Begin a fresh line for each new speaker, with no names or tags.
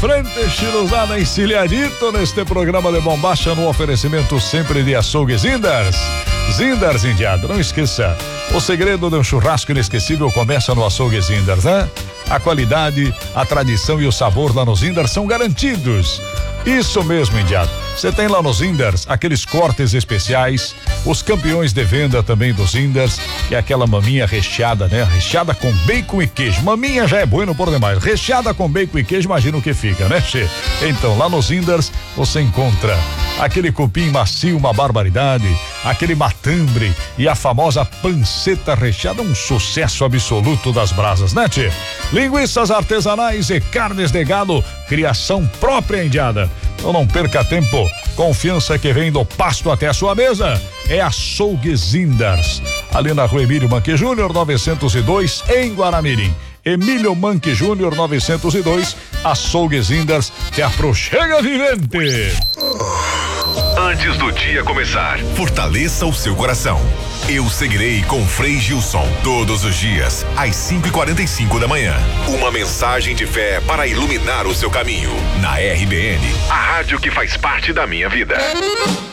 frente, chiruzada encilhadito neste programa de bombacha no oferecimento sempre de açougue Zinders. Zinders, indiado, não esqueça, o segredo de um churrasco inesquecível começa no açougue Zinders, né? A qualidade, a tradição e o sabor lá nos Zinders são garantidos. Isso mesmo, indiado. Você tem lá nos Zinders aqueles cortes especiais, os campeões de venda também dos Zinders, que é aquela maminha recheada, né? Recheada com bacon e queijo. Maminha já é bueno por demais. Recheada com bacon e queijo, imagina o que fica, né, che? Então, lá nos Zinders você encontra aquele cupim macio, uma barbaridade, aquele matambre e a famosa panceta recheada, um sucesso absoluto das brasas, né, tchê? Linguiças artesanais e carnes de gado, criação própria, indiada. Então não perca tempo, confiança que vem do pasto até a sua mesa, é Açougue Zinders, ali na Rua Emílio Manque Júnior 902 em Guaramirim. Emílio Manque Júnior 902, Açougue Zinders, te aproxega vivente.
Antes do dia começar, fortaleça o seu coração. Eu seguirei com Frei Gilson todos os dias às 5:45 da manhã. Uma mensagem de fé para iluminar o seu caminho na RBN, a rádio que faz parte da minha vida.